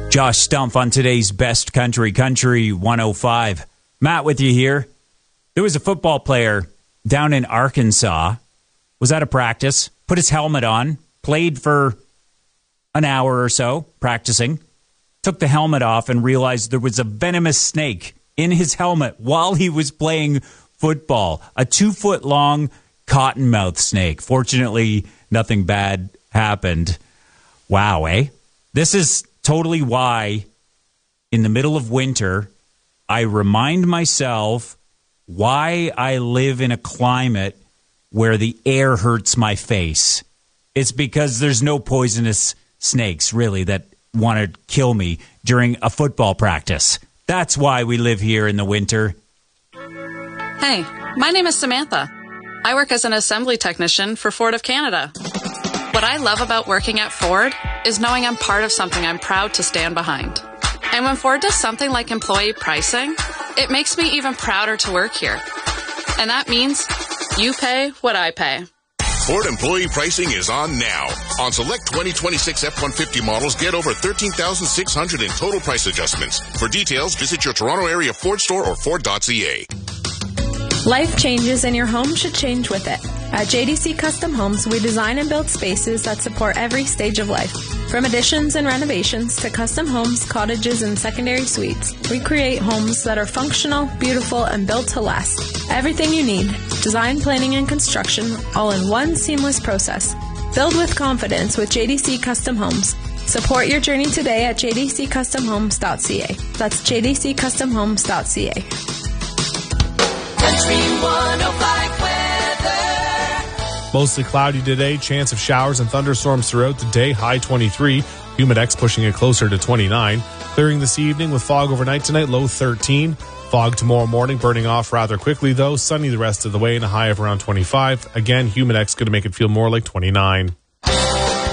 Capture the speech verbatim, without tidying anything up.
Josh Stumpf on today's Best Country, Country one oh five. Matt with you here. There was a football player down in Arkansas, was at a practice, put his helmet on, played for an hour or so practicing, took the helmet off and realized there was a venomous snake in his helmet while he was playing football. A two-foot-long cottonmouth snake. Fortunately, nothing bad happened. Wow, eh? This is totally why in the middle of winter, I remind myself why I live in a climate where the air hurts my face. It's because there's no poisonous snakes, really, that want to kill me during a football practice. That's why we live here in the winter. Hey, my name is Samantha. I work as an assembly technician for Ford of Canada. What I love about working at Ford is knowing I'm part of something I'm proud to stand behind. And when Ford does something like employee pricing, it makes me even prouder to work here. And that means you pay what I pay. Ford employee pricing is on now. On select twenty twenty-six F one fifty models, get over thirteen thousand six hundred in total price adjustments. For details, visit your Toronto area Ford store or Ford dot C A. Life changes and your home should change with it. At J D C Custom Homes, we design and build spaces that support every stage of life. From additions and renovations to custom homes, cottages, and secondary suites, we create homes that are functional, beautiful, and built to last. Everything you need, design, planning, and construction, all in one seamless process. Build with confidence with J D C Custom Homes. Support your journey today at j d c custom homes dot c a. That's j d c custom homes dot c a. Country one oh five weather. Mostly cloudy today. Chance of showers and thunderstorms throughout the day. High twenty-three. Humidex pushing it closer to twenty-nine. Clearing this evening with fog overnight tonight. Low thirteen. Fog tomorrow morning, burning off rather quickly though. Sunny the rest of the way and a high of around twenty-five. Again, Humidex going to make it feel more like twenty-nine.